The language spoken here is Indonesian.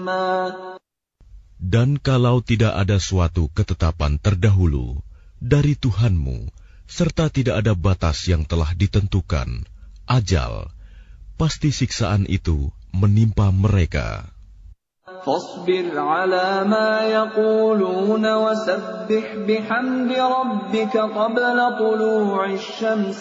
Dan kalau tidak ada suatu ketetapan terdahulu dari Tuhanmu, serta tidak ada batas yang telah ditentukan, ajal, pasti siksaan itu menimpa mereka. فاصبر على ما يقولون وسبح بحمد ربك قبل طلوع الشمس